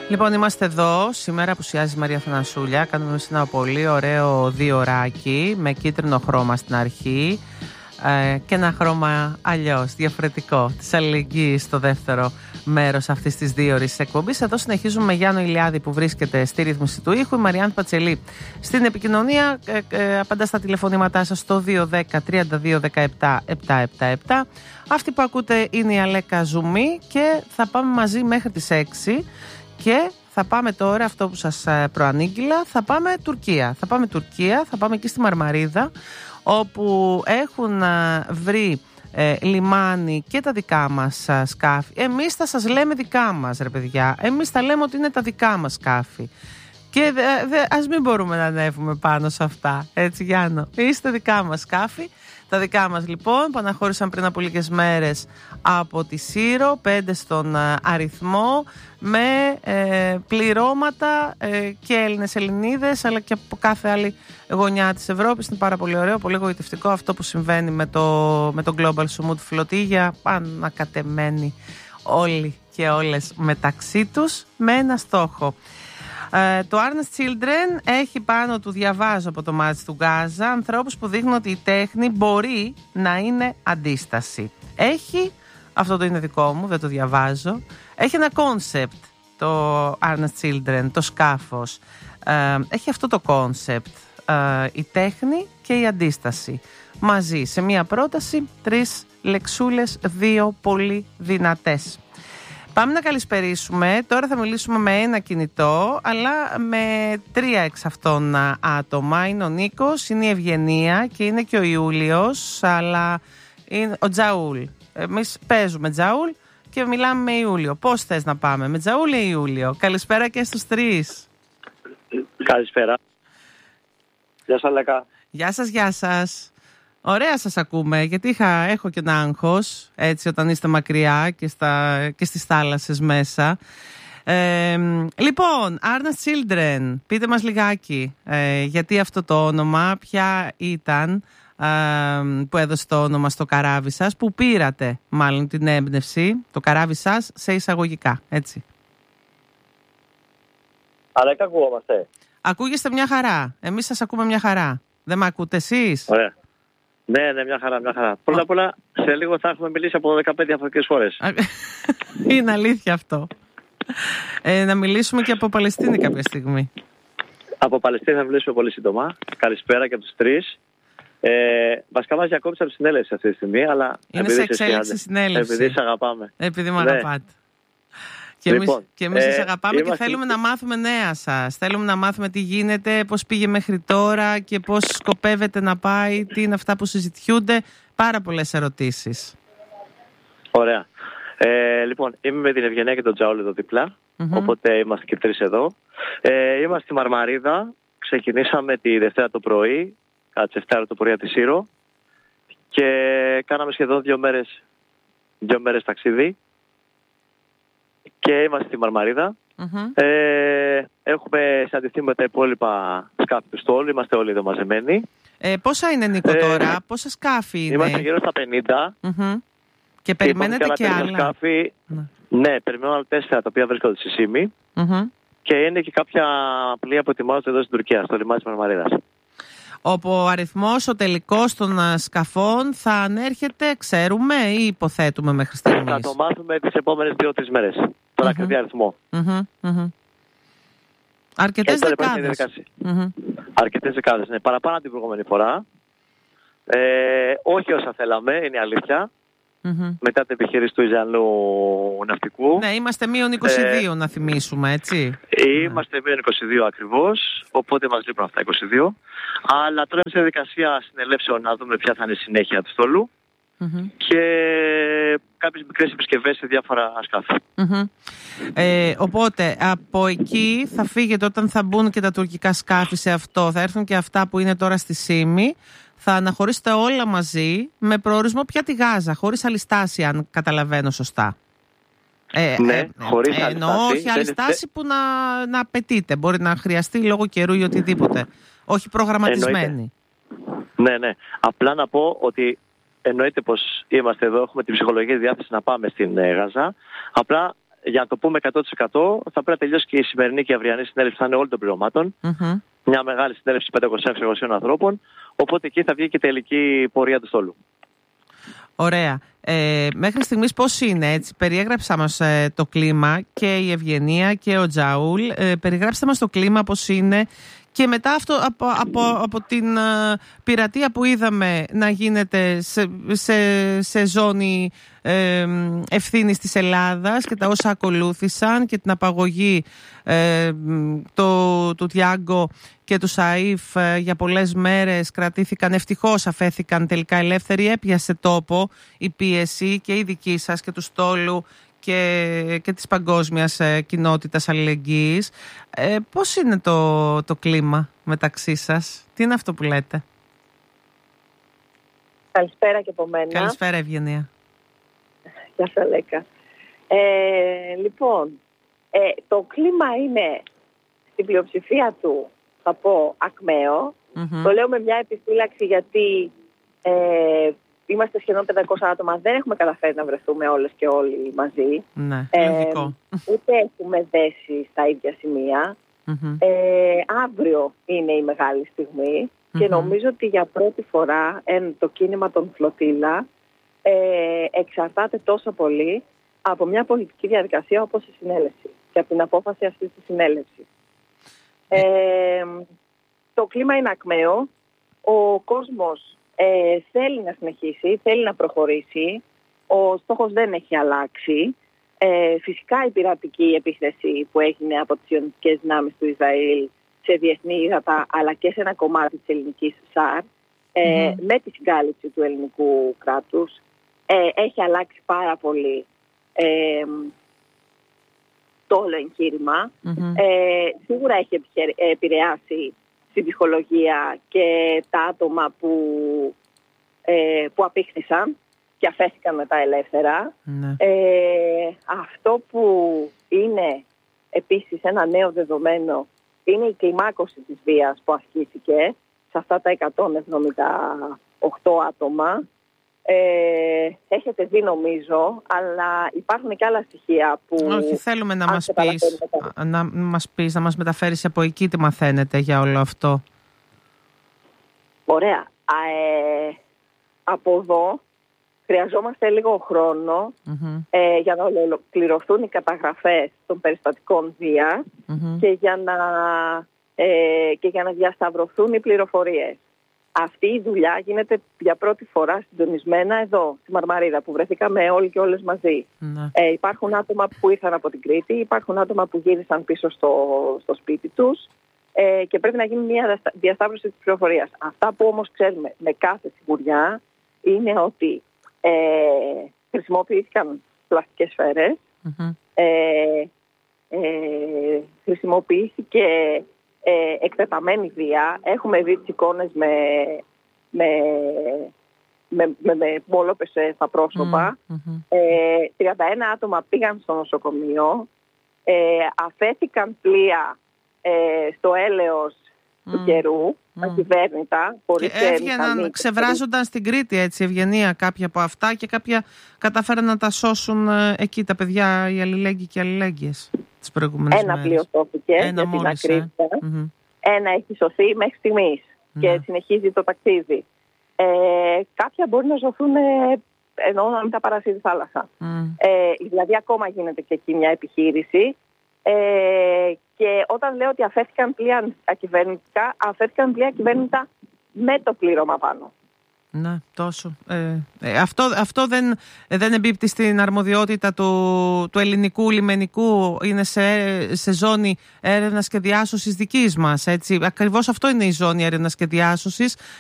Λοιπόν, είμαστε εδώ. Σήμερα απουσιάζει η Μαρία Θανασούλια. Κάνουμε ένα πολύ ωραίο 2ωράκι με κίτρινο χρώμα στην αρχή και ένα χρώμα αλλιώς, διαφορετικό, της αλληλεγγύης στο δεύτερο μέρος αυτής της 2ωρης εκπομπής. Εδώ συνεχίζουμε με Γιάννο Ηλιάδη που βρίσκεται στη ρύθμιση του ήχου, η Μαριάννη Πατσελή στην επικοινωνία. Απαντά στα τηλεφωνήματά σας στο 210-3217-777. Αυτή που ακούτε είναι η Αλέκα Ζουμί και θα πάμε μαζί μέχρι τις 6. Και θα πάμε τώρα, αυτό που σας προανήγγειλα, θα πάμε Τουρκία. Θα πάμε εκεί στη Μαρμαρίδα, όπου έχουν βρει λιμάνι και τα δικά μας σκάφη. Εμείς θα σας λέμε δικά μας, ρε παιδιά. Εμείς θα λέμε ότι είναι τα δικά μας σκάφη. Και ας μην μπορούμε να ανέβουμε πάνω σε αυτά. Έτσι, Γιάννο. Είστε δικά μας σκάφη. Τα δικά μας λοιπόν παναχώρησαν πριν από λίγες μέρες από τη Σύρο, 5 στον αριθμό, με πληρώματα και Έλληνες, Ελληνίδες, αλλά και από κάθε άλλη γωνιά της Ευρώπης. Είναι πάρα πολύ ωραίο, πολύ γοητευτικό αυτό που συμβαίνει με το Global Sumut Φλωτίγια, ανακατεμένοι όλοι και όλες μεταξύ τους με ένα στόχο. Το Arnest Children έχει πάνω του, διαβάζω από το μάτι του Γκάζα, ανθρώπους που δείχνουν ότι η τέχνη μπορεί να είναι αντίσταση. Έχει, αυτό το είναι δικό μου, δεν το διαβάζω, έχει ένα κόνσεπτ το Arnest Children, το σκάφος. Έχει αυτό το κόνσεπτ, η τέχνη και η αντίσταση. Μαζί, σε μία πρόταση, 3 λεξούλες, 2 πολύ δυνατές. Πάμε να καλησπερίσουμε. Τώρα θα μιλήσουμε με ένα κινητό, αλλά με 3 εξ αυτών άτομα. Είναι ο Νίκος, είναι η Ευγενία και είναι και ο Ιούλιος, αλλά είναι ο Τζαούλ. Εμείς παίζουμε Τζαούλ και μιλάμε με Ιούλιο. Πώς θες να πάμε, με Τζαούλ ή Ιούλιο? Καλησπέρα και στους 3. Καλησπέρα. Γεια σας, Αλέκα. Γεια σας. Ωραία σας ακούμε, γιατί έχω και ένα άγχος, έτσι, όταν είστε μακριά και στις θάλασσες μέσα. Λοιπόν, Arnest Children, πείτε μας λιγάκι γιατί αυτό το όνομα, ποια ήταν που έδωσε το όνομα στο καράβι σας, που πήρατε μάλλον την έμπνευση, το καράβι σας σε εισαγωγικά, έτσι. Αλέκα, ακουγόμαστε? Ακούγεστε μια χαρά, εμείς σας ακούμε μια χαρά. Δεν με ακούτε εσείς? Ωραία. Ναι, μια χαρά. Πρώτα απ' όλα, σε λίγο θα έχουμε μιλήσει από 15 διαφορετικές χώρες. Είναι αλήθεια αυτό. Να μιλήσουμε και από Παλαιστίνη κάποια στιγμή. Από Παλαιστίνη θα μιλήσουμε πολύ σύντομα. Καλησπέρα και από τους 3. Βασικά μας διακόψα από τη συνέλευση αυτή τη στιγμή, αλλά είναι σε εξέλιξη συνέλευση. Επειδή σε αγαπάμε. Επειδή με αγαπάτε. Και εμείς σας αγαπάμε και θέλουμε να μάθουμε νέα σας. Θέλουμε να μάθουμε τι γίνεται, πώς πήγε μέχρι τώρα και πώς σκοπεύετε να πάει, τι είναι αυτά που συζητιούνται. Πάρα πολλές ερωτήσεις. Ωραία. Λοιπόν, είμαι με την Ευγενία και τον Τζαούλ εδώ δίπλα. Οπότε είμαστε και 3 εδώ. Είμαστε στη Μαρμαρίδα. Ξεκινήσαμε τη Δευτέρα το πρωί, κατά τις 7 το πρωί από τη Σύρο. Και κάναμε σχεδόν 2 μέρες ταξίδι. Και είμαστε στη Μαρμαρίδα. Έχουμε συναντηθεί με τα υπόλοιπα σκάφη του στόλου. Είμαστε όλοι εδώ μαζεμένοι. Πόσα είναι, Νίκο, τώρα? Πόσα σκάφη είναι? Είμαστε γύρω στα 50. Και περιμένετε και άλλα σκάφη. Ναι, περιμένουμε άλλα 4 τα οποία βρίσκονται στη Σύμη. Και είναι και κάποια πλοία που ετοιμάζονται εδώ στην Τουρκία, στο λιμάνι της Μαρμαρίδας. Ο αριθμός, ο τελικός των σκαφών θα ανέρχεται, ξέρουμε, ή υποθέτουμε μέχρι στιγμής? Θα το μάθουμε τις επόμενες 2-3 μέρες. Τον ακριβή αριθμό. Αρκετές δεκάδες. Αρκετές δεκάδες, ναι. Παραπάνω από την προηγούμενη φορά. Όχι όσα θέλαμε, είναι η αλήθεια. Μετά την επιχείρηση του Ιζανού ναυτικού. Ναι, είμαστε μείον 22 να θυμίσουμε, έτσι. Είμαστε μείον 22 ακριβώς, οπότε μας λείπουν αυτά 22. Αλλά τώρα είμαστε σε διαδικασία συνελεύσεων να δούμε ποια θα είναι η συνέχεια του στόλου. Και κάποιες μικρές επισκευές σε διάφορα σκάφη. Οπότε από εκεί θα φύγετε όταν θα μπουν και τα τουρκικά σκάφη σε αυτό. Θα έρθουν και αυτά που είναι τώρα στη Σύμη. Θα αναχωρήσετε όλα μαζί με προορισμό πια τη Γάζα, χωρίς αλιστάση, αν καταλαβαίνω σωστά. Ναι, χωρίς αλιστάση. Εννοώ όχι αλιστάση που να απαιτείται. Μπορεί να χρειαστεί λόγω καιρού ή οτιδήποτε. Όχι προγραμματισμένη. Ναι. Απλά να πω ότι εννοείται πως είμαστε εδώ, έχουμε την ψυχολογική διάθεση να πάμε στην Γάζα. Απλά για να το πούμε 100%, θα πρέπει να τελειώσει και η σημερινή και η αυριανή συνέλευση, θα είναι όλων των πληρωμάτων. Μια μεγάλη συνέλευση 500-600 ανθρώπων. Οπότε εκεί θα βγει και η τελική πορεία του στόλου. Ωραία. Μέχρι στιγμής πώς είναι, έτσι? Περιέγραψα μας το κλίμα, και η Ευγενία και ο Τζαούλ. Περιγράψτε μας το κλίμα πώς είναι. Και μετά αυτό από την πειρατεία που είδαμε να γίνεται σε ζώνη ευθύνης της Ελλάδας και τα όσα ακολούθησαν και την απαγωγή του Τιάγκο και του Σαΐφ για πολλές μέρες κρατήθηκαν, ευτυχώς αφέθηκαν τελικά ελεύθεροι, έπιασε τόπο η πίεση και η δική σας και του στόλου και της παγκόσμιας κοινότητας αλληλεγγύης. Πώς είναι το κλίμα μεταξύ σας? Τι είναι αυτό που λέτε? Καλησπέρα και από μένα. Καλησπέρα, Ευγενία. Γεια σας, Λέκα. Λοιπόν, το κλίμα είναι στην πλειοψηφία του, θα πω, ακμαίο. Το λέω με μια επιφύλαξη γιατί είμαστε σχεδόν 500 άτομα, δεν έχουμε καταφέρει να βρεθούμε όλες και όλοι μαζί. Ναι, λογικό. Ούτε έχουμε δέσει στα ίδια σημεία. Αύριο είναι η μεγάλη στιγμή και νομίζω ότι για πρώτη φορά το κίνημα των Φλωτήλα εξαρτάται τόσο πολύ από μια πολιτική διαδικασία όπως η συνέλευση και από την απόφαση αυτής της συνέλευσης. Το κλίμα είναι ακμαίο. Ο κόσμος θέλει να συνεχίσει, θέλει να προχωρήσει. Ο στόχος δεν έχει αλλάξει. Φυσικά η πειρατική επίθεση που έγινε από τις ιονιστικές δυνάμεις του Ισραήλ σε διεθνή ύδατα αλλά και σε ένα κομμάτι της ελληνικής ΣΑΡ με τη συγκάλυψη του ελληνικού κράτους έχει αλλάξει πάρα πολύ το όλο εγχείρημα. Σίγουρα έχει επηρεάσει στην ψυχολογία και τα άτομα που απήχθησαν και αφέθηκαν μετά ελεύθερα. Αυτό που είναι επίσης ένα νέο δεδομένο είναι η κλιμάκωση της βίας που ασκήθηκε σε αυτά τα 178 άτομα. Έχετε δει νομίζω, αλλά υπάρχουν και άλλα στοιχεία που... Όχι, θέλουμε να μας πεις, να μας μεταφέρεις από εκεί τι μαθαίνετε για όλο αυτό. Ωραία. Από εδώ χρειαζόμαστε λίγο χρόνο για να ολοκληρωθούν οι καταγραφές των περιστατικών βίας και για να διασταυρωθούν οι πληροφορίες. Αυτή η δουλειά γίνεται για πρώτη φορά συντονισμένα εδώ, στη Μαρμαρίδα, που βρεθήκαμε όλοι και όλες μαζί. Υπάρχουν άτομα που ήρθαν από την Κρήτη, υπάρχουν άτομα που γύρισαν πίσω στο σπίτι τους και πρέπει να γίνει μια διασταύρωση της πληροφορίας. Αυτά που όμως ξέρουμε με κάθε σιγουριά είναι ότι χρησιμοποιήθηκαν πλαστικές σφαίρες, χρησιμοποιήθηκε εκτεταμένη βία. Έχουμε δει τις εικόνες με μόλοπες στα πρόσωπα. 31 άτομα πήγαν στο νοσοκομείο, αφέθηκαν πλοία στο έλεος του καιρού, ακυβέρνητα, έβγαιναν, ξεβράζονταν στην Κρήτη, έτσι, Ευγενία, κάποια από αυτά, και κάποια κατάφεραν να τα σώσουν εκεί τα παιδιά, οι αλληλέγγυοι και οι αλληλέγγυες τις προηγούμενες μέρες. Ένα πλοίο σώθηκε για την ακρίβεια. Ένα έχει σωθεί μέχρι στιγμής και συνεχίζει το ταξίδι. Κάποια μπορεί να ζωθούν ενώ να μην τα παρασύρει η θάλασσα. Δηλαδή ακόμα γίνεται και εκεί μια επιχείρηση. Και όταν λέω ότι αφέθηκαν πλοία ακυβέρνητικά, αφέθηκαν πλοία ακυβέρνητα με το πλήρωμα πάνω. Ναι, τόσο. Αυτό δεν εμπίπτει στην αρμοδιότητα του ελληνικού λιμενικού. Είναι σε ζώνη έρευνας και διάσωσης δικής μας. Έτσι. Ακριβώς αυτό είναι η ζώνη έρευνας και διάσωσης.